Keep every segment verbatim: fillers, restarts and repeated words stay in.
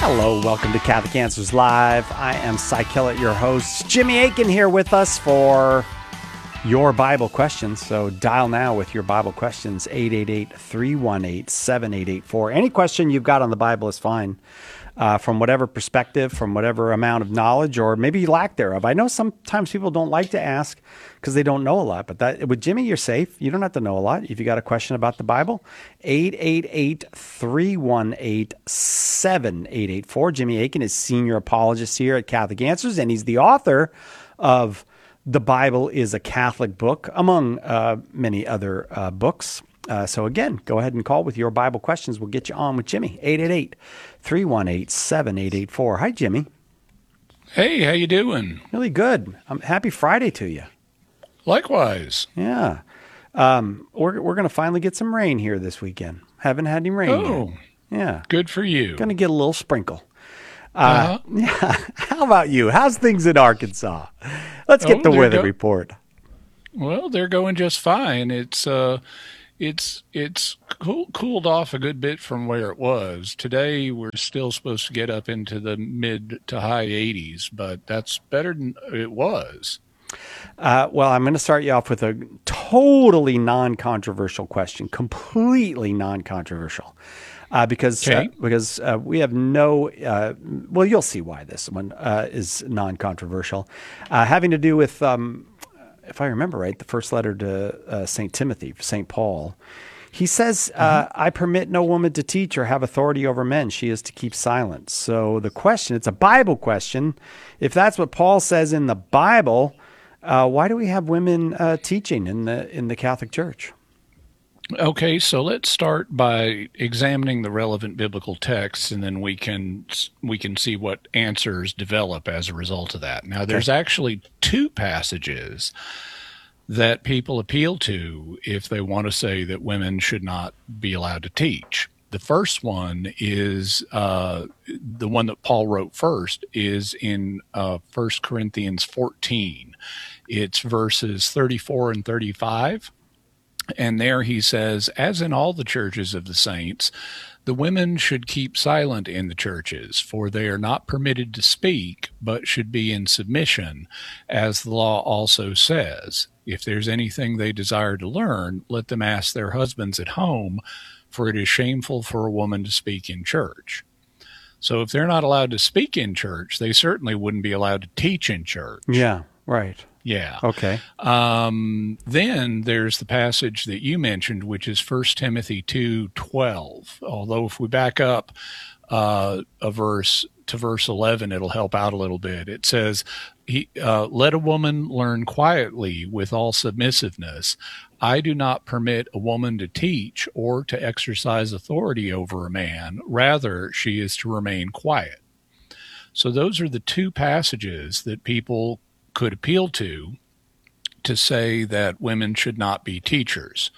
Hello, welcome to Catholic Answers Live. I am Cy Kellett, your host. Jimmy Akin here with us for your Bible questions. So dial now with your Bible questions, eight eight eight, three one eight, seven eight eight four. Any question you've got on the Bible is fine, uh, from whatever perspective, from whatever amount of knowledge, or maybe lack thereof. I know sometimes people don't like to ask because they don't know a lot, but that, with Jimmy, you're safe. You don't have to know a lot. If you got a question about the Bible, eight eight eight, three one eight, seven eight eight four. Jimmy Akin is senior apologist here at Catholic Answers, and he's the author of The Bible is a Catholic Book, among uh, many other uh, books. Uh, so again, go ahead and call with your Bible questions. We'll get you on with Jimmy, eight eight eight, three one eight, seven eight eight four. Hi, Jimmy. Hey, how you doing? Really good. Um, happy Friday to you. Likewise. Yeah. Um, we're we're going to finally get some rain here this weekend. Haven't had any rain Oh, yet. Yeah. good for you. Going to get a little sprinkle. Uh, Uh-huh. Yeah. How about you? How's things in Arkansas? Let's get Oh, the there weather you go. report. Well, they're going just fine. It's uh, it's it's cool, cooled off a good bit from where it was. Today, we're still supposed to get up into the mid to high eighties, but that's better than it was. Uh, well, I'm going to start you off with a totally non-controversial question, completely non-controversial, uh, because Okay. uh, because uh, we have no. Uh, well, you'll see why this one uh, is non-controversial, uh, having to do with, um, if I remember right, the first letter to uh, Saint Timothy, Saint Paul. He says, uh, I permit no woman to teach or have authority over men. She is to keep silent. So the question, it's a Bible question. If that's what Paul says in the Bible, uh, why do we have women uh, teaching in the in the Catholic Church? Okay, so let's start by examining the relevant biblical texts, and then we can we can see what answers develop as a result of that. Now, there's actually two passages that people appeal to if they want to say that women should not be allowed to teach. The first one is uh, the one that Paul wrote first is in uh, First Corinthians fourteen. It's verses thirty-four and thirty-five. And there he says, as in all the churches of the saints, the women should keep silent in the churches, for they are not permitted to speak, but should be in submission, as the law also says. If there's anything they desire to learn, let them ask their husbands at home, for it is shameful for a woman to speak in church. So if they're not allowed to speak in church, they certainly wouldn't be allowed to teach in church. Yeah, right. Yeah. Okay. Um, then there's the passage that you mentioned, which is First Timothy two twelve. Although if we back up uh, a verse to verse eleven, it'll help out a little bit. It says, he, uh, let a woman learn quietly with all submissiveness. I do not permit a woman to teach or to exercise authority over a man. Rather, she is to remain quiet. So those are the two passages that people could appeal to to say that women should not be teachers.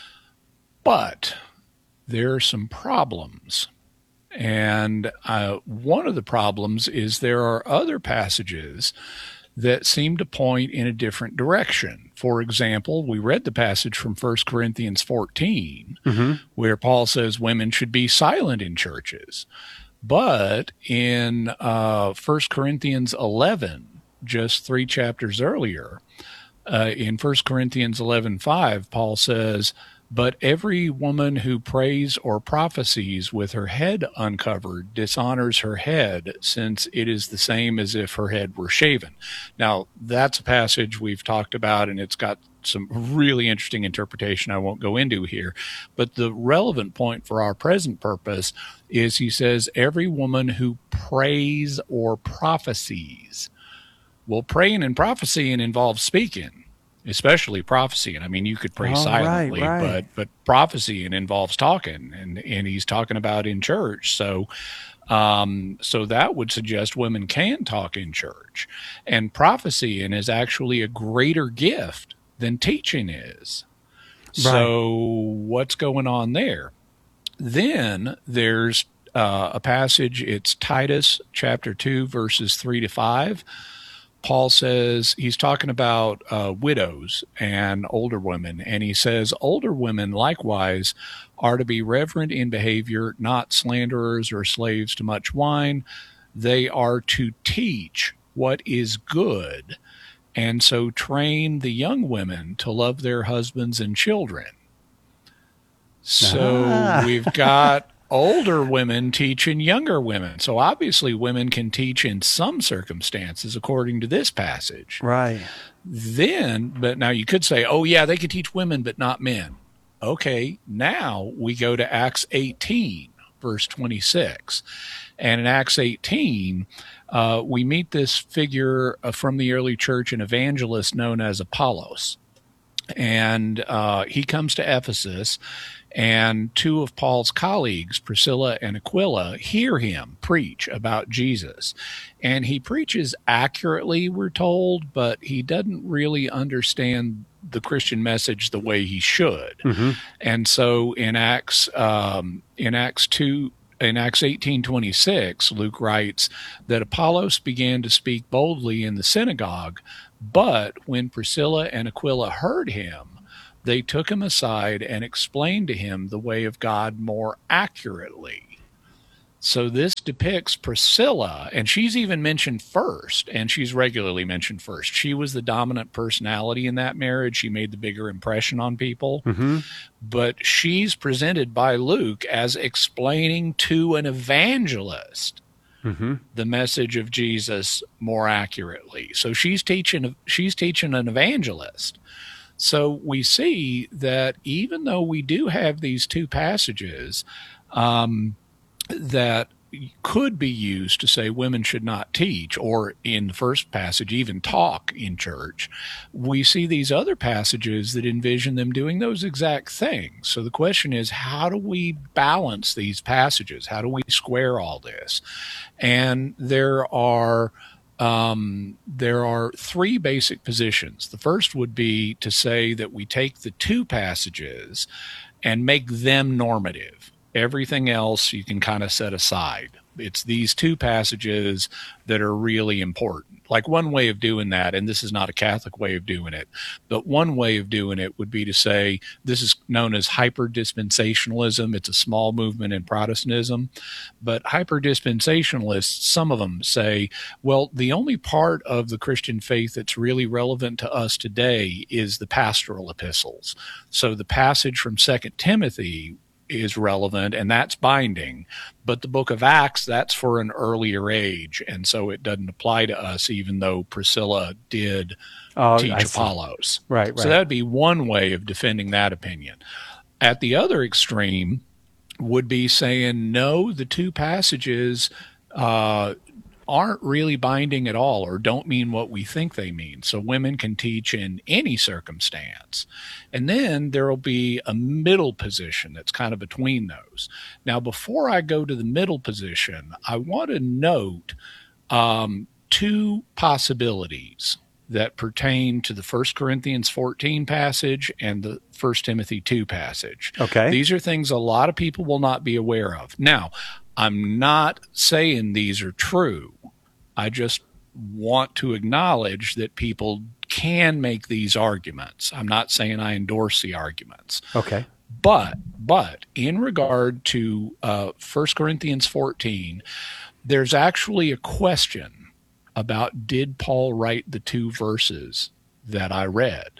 But there are some problems. And uh, one of the problems is there are other passages that seem to point in a different direction. For example, we read the passage from First Corinthians fourteen, Mm-hmm. where Paul says women should be silent in churches. But in uh, First Corinthians eleven, just three chapters earlier, uh, in First Corinthians eleven five, Paul says, but every woman who prays or prophesies with her head uncovered dishonors her head, since it is the same as if her head were shaven. Now, that's a passage we've talked about, and it's got some really interesting interpretation I won't go into here. But the relevant point for our present purpose is he says, every woman who prays or prophesies. Well, praying and prophesying involves speaking, especially prophesying. I mean, you could pray Oh, silently, right, right. but but prophesying involves talking, and and he's talking about in church. So, um, so that would suggest women can talk in church, and prophesying is actually a greater gift than teaching is. So, what's going on there? Then there's uh, a passage. It's Titus chapter two, verses three to five. Paul says he's talking about uh, widows and older women, and he says older women likewise are to be reverent in behavior, not slanderers or slaves to much wine. They are to teach what is good, and so train the young women to love their husbands and children. So Ah. we've got older women teaching younger women. So obviously women can teach in some circumstances according to this passage. Right. Then, but now you could say, oh yeah, they could teach women, but not men. Okay, now we go to Acts eighteen, verse twenty-six. And in Acts eighteen, uh, we meet this figure uh, from the early church, an evangelist known as Apollos. And uh, he comes to Ephesus, and two of Paul's colleagues, Priscilla and Aquila, hear him preach about Jesus. And he preaches accurately, we're told, but he doesn't really understand the Christian message the way he should. Mm-hmm. And so in Acts, um, in Acts two, in Acts eighteen twenty-six, Luke writes that Apollos began to speak boldly in the synagogue, but when Priscilla and Aquila heard him, they took him aside and explained to him the way of God more accurately. So this depicts Priscilla, and she's even mentioned first, and she's regularly mentioned first. She was the dominant personality in that marriage. She made the bigger impression on people. Mm-hmm. But she's presented by Luke as explaining to an evangelist mm-hmm. the message of Jesus more accurately. So she's teaching, she's teaching an evangelist. So we see that even though we do have these two passages um, that could be used to say women should not teach, or in the first passage, even talk in church, we see these other passages that envision them doing those exact things. So the question is, how do we balance these passages? How do we square all this? And there are Um, there are three basic positions. The first would be to say that we take the two passages and make them normative. Everything else you can kind of set aside. It's these two passages that are really important. Like one way of doing that, and this is not a Catholic way of doing it, but one way of doing it would be to say this is known as hyper-dispensationalism. It's a small movement in Protestantism. But hyper-dispensationalists, some of them say, well, the only part of the Christian faith that's really relevant to us today is the pastoral epistles. So the passage from Second Timothy is relevant, and that's binding. But the book of Acts, that's for an earlier age, and so it doesn't apply to us, even though Priscilla did oh, teach Apollos. Right, right. So that would be one way of defending that opinion. At the other extreme would be saying, no, the two passages uh, aren't really binding at all, or don't mean what we think they mean. So women can teach in any circumstance. And then there will be a middle position that's kind of between those. Now, before I go to the middle position, I want to note um, two possibilities that pertain to the First Corinthians fourteen passage and the First Timothy two passage. Okay. These are things a lot of people will not be aware of. Now, I'm not saying these are true. I just want to acknowledge that people can make these arguments. I'm not saying I endorse the arguments. Okay. But but in regard to uh, First Corinthians fourteen, there's actually a question about, did Paul write the two verses that I read?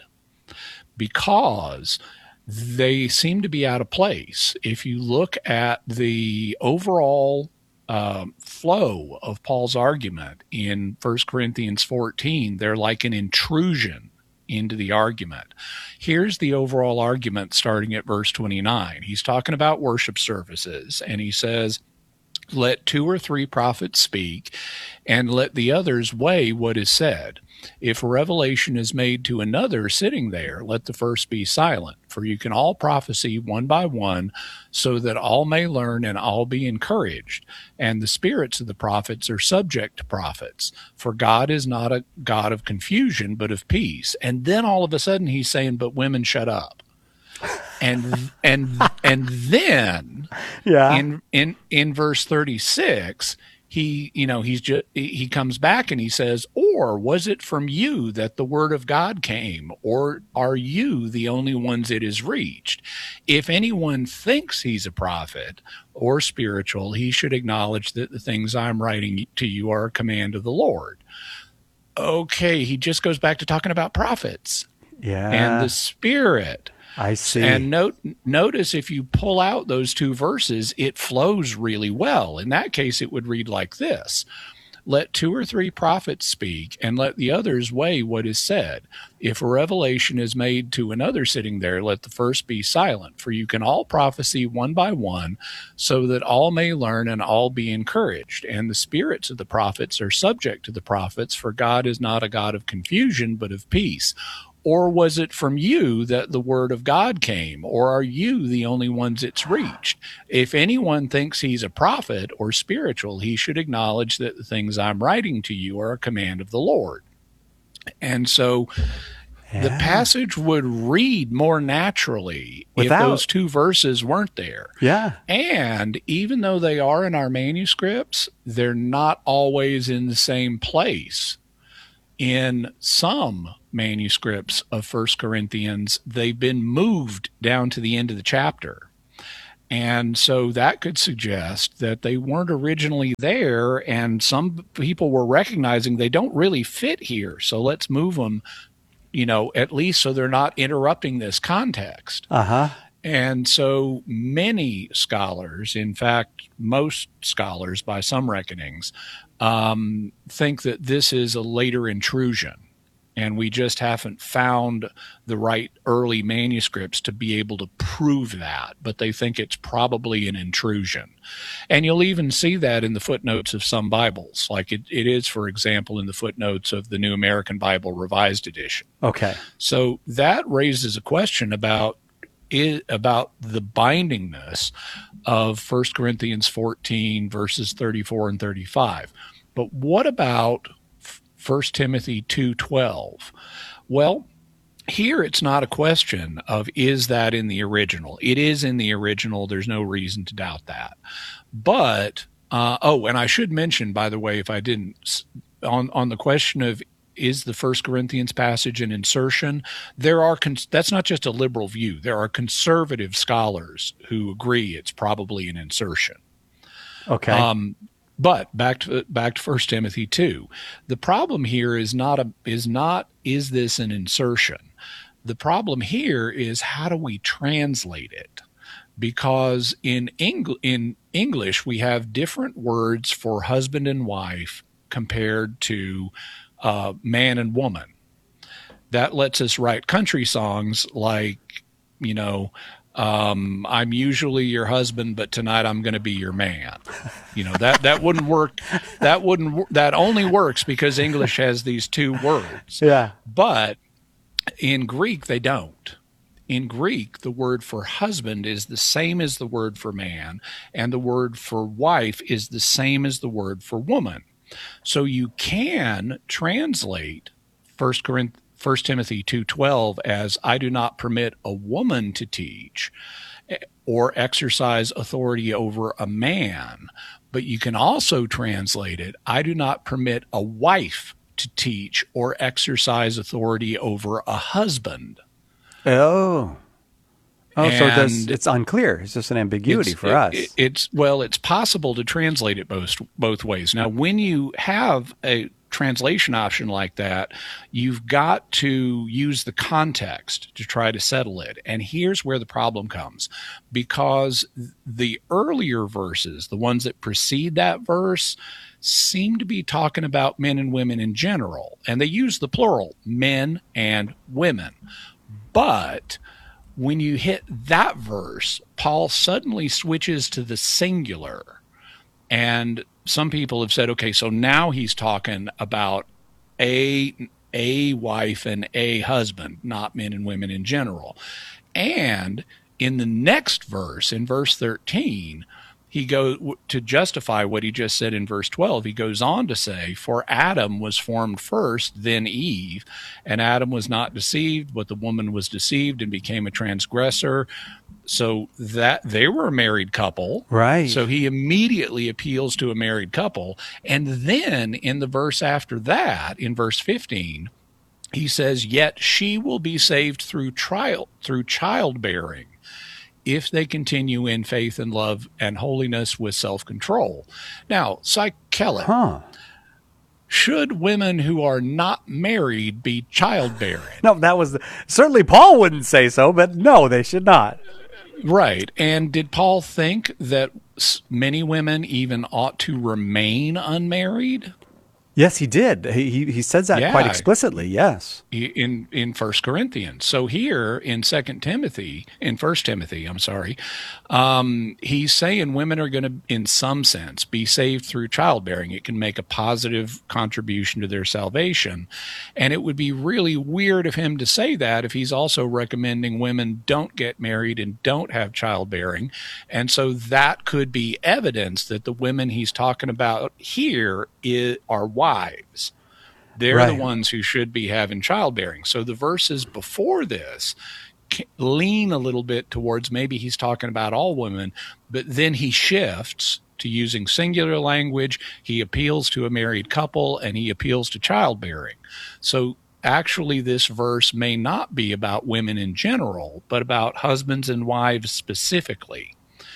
Because they seem to be out of place. If you look at the overall um, flow of Paul's argument in First Corinthians fourteen, they're like an intrusion into the argument. Here's the overall argument starting at verse twenty-nine. He's talking about worship services, and he says, let two or three prophets speak, and let the others weigh what is said. If a revelation is made to another sitting there, let the first be silent, for you can all prophesy one by one, so that all may learn and all be encouraged. And the spirits of the prophets are subject to prophets, for God is not a God of confusion, but of peace. And then all of a sudden he's saying, but women, shut up. And and and then yeah. in in in verse thirty-six, he, you know, he's just, he comes back and he says, or was it from you that the word of God came? Or are you the only ones it has reached? If anyone thinks he's a prophet or spiritual, he should acknowledge that the things I'm writing to you are a command of the Lord. Okay, he just goes back to talking about prophets. Yeah. And the Spirit. I see. And note, notice if you pull out those two verses, it flows really well. In that case, it would read like this. Let two or three prophets speak, and let the others weigh what is said. If a revelation is made to another sitting there, let the first be silent. For you can all prophesy one by one, so that all may learn and all be encouraged. And the spirits of the prophets are subject to the prophets, for God is not a God of confusion, but of peace. Or was it from you that the word of God came? Or are you the only ones it's reached? If anyone thinks he's a prophet or spiritual, he should acknowledge that the things I'm writing to you are a command of the Lord. And so yeah. the passage would read more naturally Without, if those two verses weren't there. Yeah. And even though they are in our manuscripts, they're not always in the same place. In some manuscripts of First Corinthians, they've been moved down to the end of the chapter. And so that could suggest that they weren't originally there, and some people were recognizing they don't really fit here. So let's move them, you know, at least so they're not interrupting this context. Uh-huh. And so many scholars, in fact, most scholars by some reckonings, um, think that this is a later intrusion. And we just haven't found the right early manuscripts to be able to prove that. But they think it's probably an intrusion. And you'll even see that in the footnotes of some Bibles. Like it, it is, for example, in the footnotes of the New American Bible Revised Edition. Okay. So that raises a question about Is, about the bindingness of First Corinthians fourteen, verses thirty-four and thirty-five. But what about First Timothy two twelve? Well, here it's not a question of is that in the original. It is in the original. There's no reason to doubt that. But, uh, oh, and I should mention, by the way, if I didn't, on, on the question of is the First Corinthians passage an insertion? There are cons- that's not just a liberal view. There are conservative scholars who agree it's probably an insertion. Okay. Um, but back to back to First Timothy two. The problem here is not a is not is this an insertion? The problem here is how do we translate it? Because in Eng- in English we have different words for husband and wife compared to Uh, man and woman. That lets us write country songs like, you know, um, I'm usually your husband, but tonight I'm going to be your man. You know, that, that wouldn't work. That wouldn't, that only works because English has these two words. Yeah. But in Greek, they don't. In Greek, the word for husband is the same as the word for man, and the word for wife is the same as the word for woman. So you can translate First Corinthians, First Timothy two twelve as I do not permit a woman to teach or exercise authority over a man. But you can also translate it, I do not permit a wife to teach or exercise authority over a husband. Oh. Oh, and so it does, it's unclear. It's just an ambiguity for it, us. It, it's well, it's possible to translate it both both ways. Now, when you have a translation option like that, you've got to use the context to try to settle it. And here's where the problem comes, because the earlier verses, the ones that precede that verse, seem to be talking about men and women in general, and they use the plural, men and women, but when you hit that verse, Paul suddenly switches to the singular. And some people have said, okay, so now he's talking about a, a wife and a husband, not men and women in general. And in the next verse, in verse thirteen, he goes to justify what he just said in verse twelve. He goes on to say, for Adam was formed first, then Eve, and Adam was not deceived, but the woman was deceived and became a transgressor. So that they were a married couple. Right. So he immediately appeals to a married couple. And then in the verse after that, in verse fifteen, he says, yet she will be saved through trial, through childbearing, if they continue in faith and love and holiness with self-control. Now, Psychellett, huh. should women who are not married be childbearing? No, that was the, certainly Paul wouldn't say so, but no, they should not. Right. And did Paul think that many women even ought to remain unmarried? Yes, he did. He he, he says that yeah. quite explicitly, yes. In in First Corinthians. So here in Second Timothy, in First Timothy, I'm sorry, um, he's saying women are going to, in some sense, be saved through childbearing. It can make a positive contribution to their salvation. And it would be really weird of him to say that if he's also recommending women don't get married and don't have childbearing. And so that could be evidence that the women he's talking about here is, are wives. They're right. the ones who should be having childbearing. So the verses before this lean a little bit towards maybe he's talking about all women, but then he shifts to using singular language. He appeals to a married couple and he appeals to childbearing. So actually this verse may not be about women in general, but about husbands and wives specifically.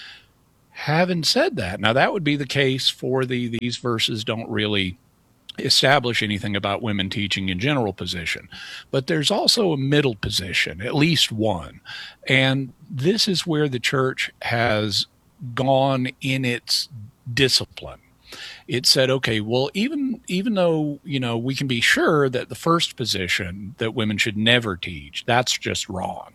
Having said that, now that would be the case for the these verses don't really establish anything about women teaching in general position. But there's also a middle position, at least one. And this is where the church has gone in its discipline. It said, okay, well, even even though, you know, we can be sure that the first position that women should never teach, that's just wrong.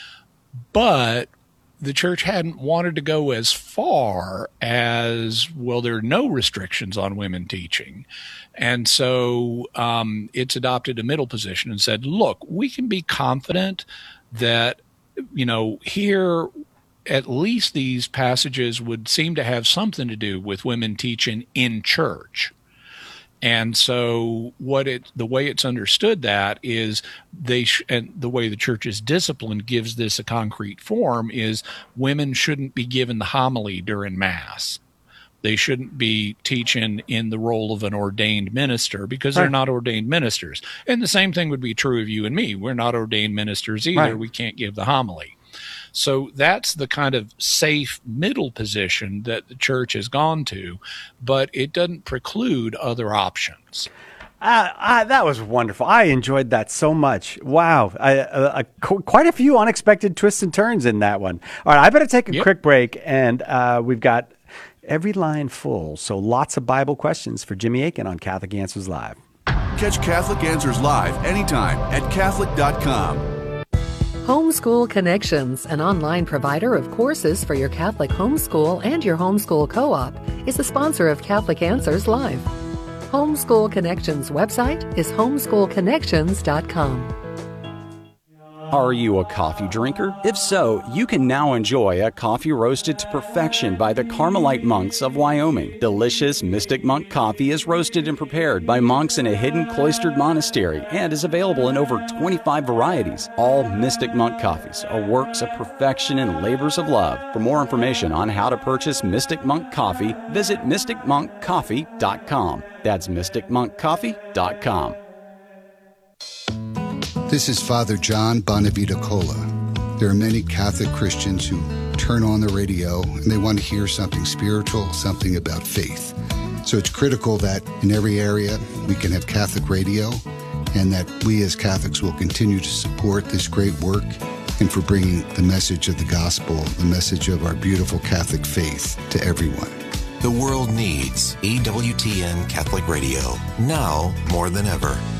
But the church hadn't wanted to go as far as, well, there are no restrictions on women teaching. And so um, it's adopted a middle position and said, look, we can be confident that, you know, here at least these passages would seem to have something to do with women teaching in church. And so what it, the way it's understood that is they, sh- and the way the church's discipline gives this a concrete form is women shouldn't be given the homily during Mass. They shouldn't be teaching in the role of an ordained minister because they're right. not ordained ministers. And the same thing would be true of you and me. We're not ordained ministers either. Right. We can't give the homily. So that's the kind of safe middle position that the church has gone to, but it doesn't preclude other options. Uh, I, that was wonderful. I enjoyed that so much. Wow. I, uh, qu- quite a few unexpected twists and turns in that one. All right, I better take a yep. quick break, and uh, we've got every line full, so lots of Bible questions for Jimmy Akin on Catholic Answers Live. Catch Catholic Answers Live anytime at Catholic dot com. Homeschool Connections, an online provider of courses for your Catholic homeschool and your homeschool co-op, is the sponsor of Catholic Answers Live. Homeschool Connections website is homeschool connections dot com. Are you a coffee drinker? If so, you can now enjoy a coffee roasted to perfection by the Carmelite monks of Wyoming. Delicious Mystic Monk coffee is roasted and prepared by monks in a hidden cloistered monastery and is available in over twenty-five varieties. All Mystic Monk coffees are works of perfection and labors of love. For more information on how to purchase Mystic Monk coffee, visit mystic monk coffee dot com. That's mystic monk coffee dot com. This is Father John Bonavita Cola. There are many Catholic Christians who turn on the radio and they want to hear something spiritual, something about faith. So it's critical that in every area we can have Catholic radio and that we as Catholics will continue to support this great work and for bringing the message of the gospel, the message of our beautiful Catholic faith to everyone. The world needs E W T N Catholic Radio, now more than ever.